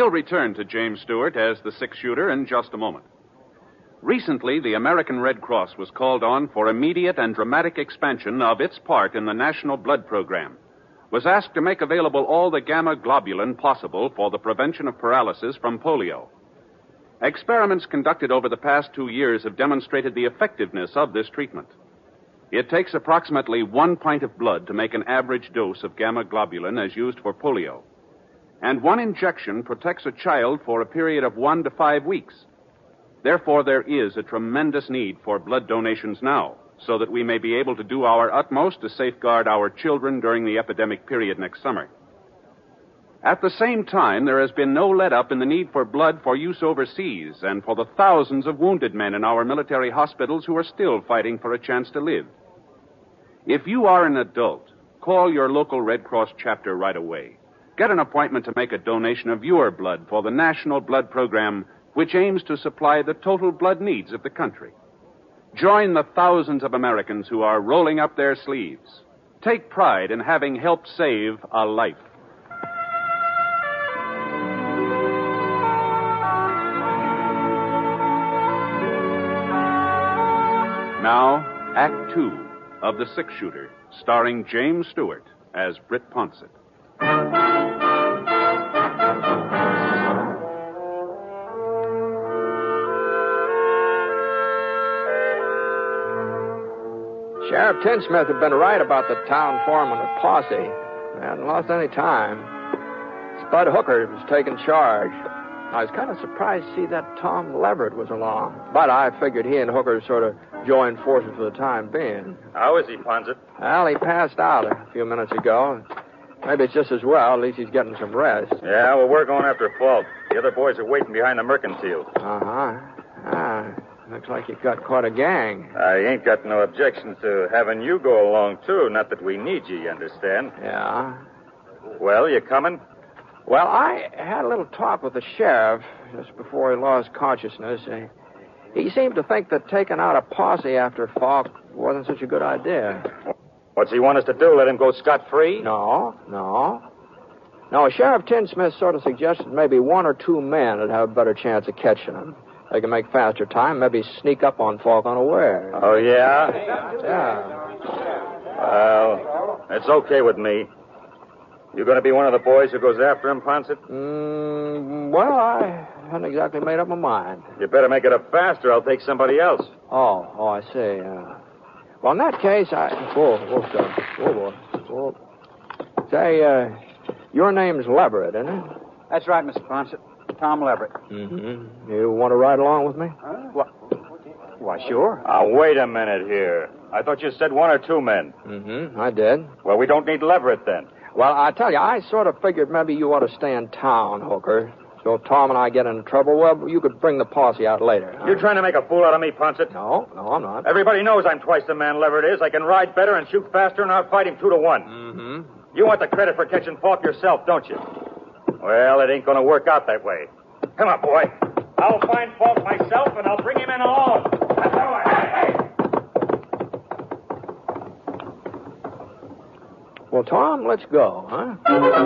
We'll return to James Stewart as the six-shooter in just a moment. Recently, the American Red Cross was called on for immediate and dramatic expansion of its part in the National Blood Program. Was asked to make available all the gamma globulin possible for the prevention of paralysis from polio. Experiments conducted over the past 2 years have demonstrated the effectiveness of this treatment. It takes approximately 1 pint of blood to make an average dose of gamma globulin as used for polio. And 1 injection protects a child for a period of 1 to 5 weeks. Therefore, there is a tremendous need for blood donations now, so that we may be able to do our utmost to safeguard our children during the epidemic period next summer. At the same time, there has been no let-up in the need for blood for use overseas and for the thousands of wounded men in our military hospitals who are still fighting for a chance to live. If you are an adult, call your local Red Cross chapter right away. Get an appointment to make a donation of your blood for the National Blood Program, which aims to supply the total blood needs of the country. Join the thousands of Americans who are rolling up their sleeves. Take pride in having helped save a life. Now, Act 2 of The Six-Shooter, starring James Stewart as Britt Ponsett. Sheriff Tinsmith had been right about the town foreman of Posse. They hadn't lost any time. Spud Hooker was taking charge. I was kind of surprised to see that Tom Leverett was along. But I figured he and Hooker sort of joined forces for the time being. How is he, Ponsett? Well, he passed out a few minutes ago. Maybe it's just as well. At least he's getting some rest. Yeah, well, we're going after Falk. The other boys are waiting behind the mercantile. Looks like you've got quite a gang. I ain't got no objections to having you go along, too. Not that we need you understand? Yeah. Well, you coming? Well, I had a little talk with the sheriff just before he lost consciousness. He seemed to think that taking out a posse after Falk wasn't such a good idea. What's he want us to do, let him go scot-free? No. Sheriff Tinsmith sort of suggested maybe 1 or 2 men would have a better chance of catching him. They can make faster time, maybe sneak up on Falk unaware. Oh, yeah? Yeah. Well, it's okay with me. You going to be one of the boys who goes after him, Ponsett? Well, I hadn't exactly made up my mind. You better make it up faster. I'll take somebody else. Oh, I see. Well, in that case, Whoa, boy. Say, your name's Leverett, isn't it? That's right, Mr. Ponsett. Tom Leverett. Mm-hmm. You want to ride along with me? What? Why, sure. Wait a minute here. I thought you said 1 or 2 men. Mm-hmm, I did. Well, we don't need Leverett then. Well, I tell you, I sort of figured maybe you ought to stay in town, Hooker. So if Tom and I get in trouble, well, you could bring the posse out later. Huh? You trying to make a fool out of me, Ponsett? No, I'm not. Everybody knows I'm twice the man Leverett is. I can ride better and shoot faster, and I'll fight him 2 to 1. Mm-hmm. You want the credit for catching Falk yourself, don't you? Well, it ain't going to work out that way. Come on, boy. I'll find Falk myself, and I'll bring him in alone. That's all right. Hey! Well, Tom, let's go, huh?